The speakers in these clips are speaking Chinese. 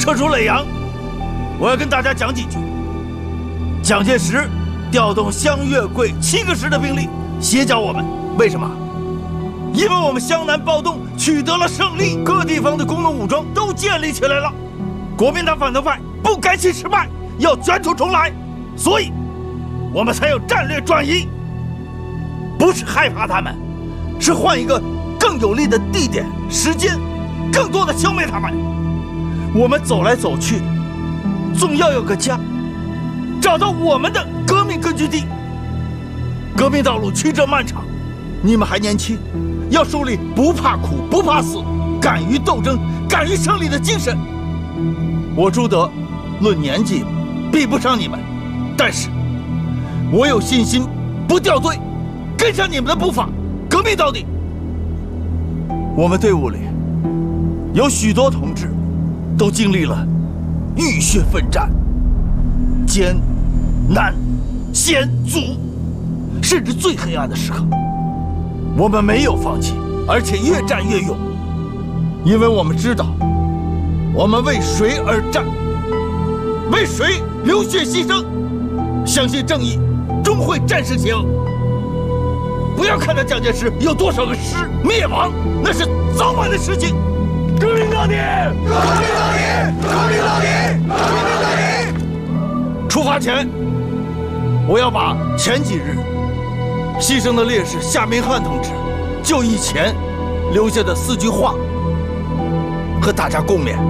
撤出耒阳。我要跟大家讲几句。蒋介石调动湘粤桂7个师的兵力协剿我们，为什么？因为我们湘南暴动取得了胜利，各地方的工农武装都建立起来了，国民党反动派不甘心失败，要卷土重来，所以我们才有战略转移。不是害怕他们，是换一个更有利的地点、时间，更多的消灭他们。我们走来走去，总要有个家，找到我们的革命根据地。革命道路曲折漫长，你们还年轻，要树立不怕苦、不怕死、敢于斗争、敢于胜利的精神。我朱德，论年纪比不上你们，但是我有信心，不掉队，跟上你们的步伐，革命到底。我们队伍里有许多同志都经历了浴血奋战、艰难险阻，甚至最黑暗的时刻，我们没有放弃，而且越战越勇，因为我们知道我们为谁而战，为谁流血牺牲，相信正义终会战胜邪恶。不要看到蒋介石有多少个师灭亡，那是早晚的事情。革命到底！革命到底！革命到底！革命到底！出发前，我要把前几日牺牲的烈士夏明翰同志就义前留下的4句话和大家共勉：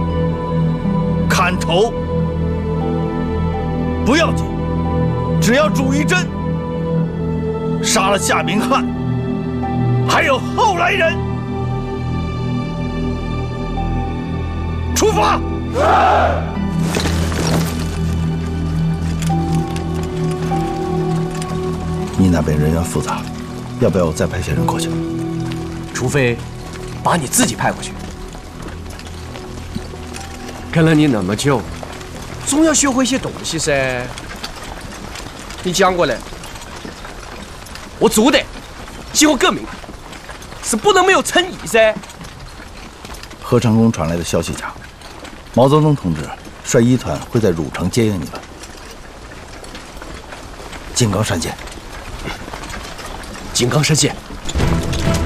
砍头不要紧，只要主一真。杀了夏明翰，还有后来人。出发！你那边人员复杂，要不要我再派些人过去？ 除非把你自己派过去。跟了你那么久，总要学会一些东西噻。你讲过的，我做的，喜欢革命，是不能没有诚意噻。 何长工传来的消息讲，毛泽东同志率1团会在汝城接应你们。金刚山见。 金刚山见。